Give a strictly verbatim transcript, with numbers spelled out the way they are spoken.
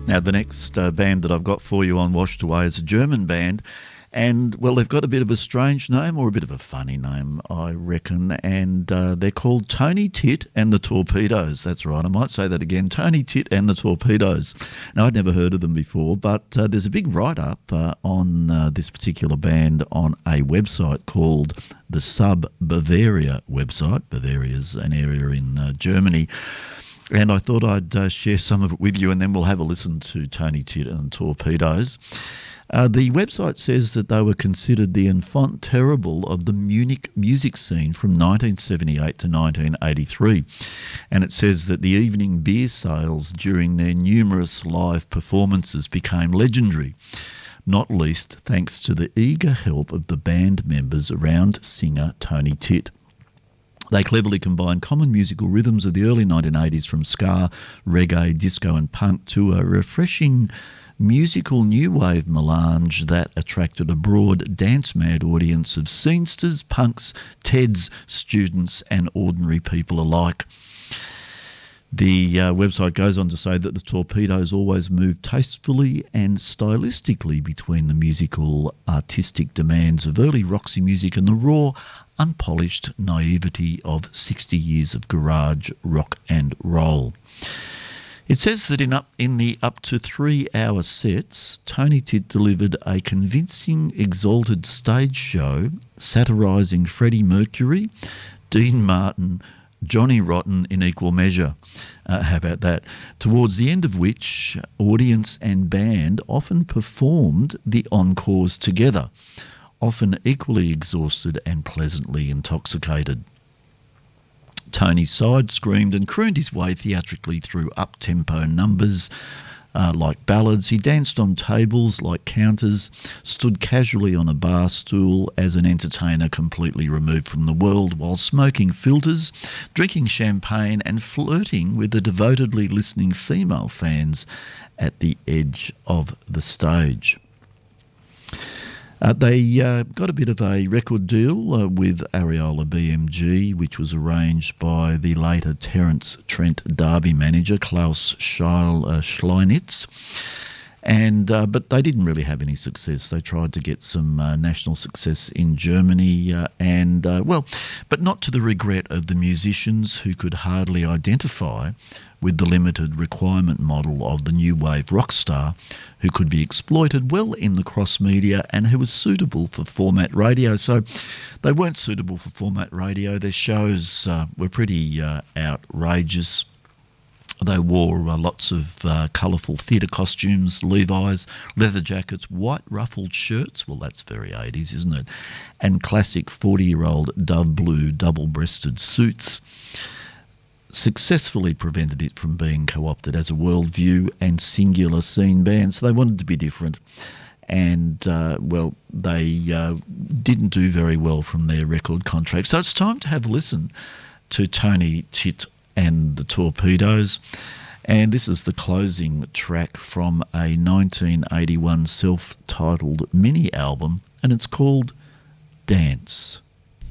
Now, the next uh, band that I've got for you on Washed Away is a German band. And, well, they've got a bit of a strange name, or a bit of a funny name, I reckon, and uh, they're called Tony Tit and the Torpedoes. That's right, I might say that again, Tony Tit and the Torpedoes. Now, I'd never heard of them before, but uh, there's a big write-up uh, on uh, this particular band on a website called the Sub Bavaria website. Bavaria's an area in uh, Germany. And I thought I'd uh, share some of it with you, and then we'll have a listen to Tony Tit and the Torpedoes. Uh, the website says that they were considered the enfant terrible of the Munich music scene from nineteen seventy-eight to nineteen eighty-three. And it says that the evening beer sales during their numerous live performances became legendary, not least thanks to the eager help of the band members around singer Tony Tit. They cleverly combined common musical rhythms of the early nineteen eighties from ska, reggae, disco and punk to a refreshing musical new wave melange that attracted a broad dance-mad audience of scenesters, punks, Teds, students and ordinary people alike. The uh, website goes on to say that the Torpedoes always moved tastefully and stylistically between the musical, artistic demands of early Roxy music and the raw, unpolished naivety of sixty years of garage rock and roll. It says that in up in the up to three-hour sets, Tony Tit delivered a convincing, exalted stage show satirising Freddie Mercury, Dean Martin, Johnny Rotten in equal measure. Uh, how about that? Towards the end of which, audience and band often performed the encores together, often equally exhausted and pleasantly intoxicated. Tony side-screamed and crooned his way theatrically through up-tempo numbers uh, like ballads. He danced on tables like counters, stood casually on a bar stool as an entertainer completely removed from the world while smoking filters, drinking champagne and flirting with the devotedly listening female fans at the edge of the stage. Uh, they uh, got a bit of a record deal uh, with Areola B M G, which was arranged by the later Terence Trent D'Arby manager, Klaus Scheil, uh, Schleinitz. And, uh, but they didn't really have any success. They tried to get some uh, national success in Germany uh, and, uh, well, but not to the regret of the musicians who could hardly identify with the limited requirement model of the new wave rock star who could be exploited well in the cross media and who was suitable for format radio. So they weren't suitable for format radio. Their shows uh, were pretty uh, outrageous. They wore uh, lots of uh, colourful theatre costumes, Levi's, leather jackets, white ruffled shirts. Well, that's very eighties, isn't it? And classic forty-year-old dove blue double-breasted suits. Successfully prevented it from being co-opted as a worldview and singular scene band. So they wanted to be different. And, uh, well, they uh, didn't do very well from their record contract. So it's time to have a listen to Tony Tit and the Torpedoes. And this is the closing track from a nineteen eighty-one self-titled mini-album, and it's called Dance.